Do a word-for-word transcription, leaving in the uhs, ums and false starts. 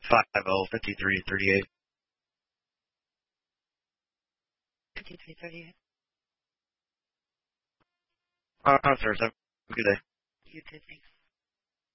five oh, fifty-three thirty-eight. fifty-three thirty-eight. Uh, sir, have a good day. You too, thanks.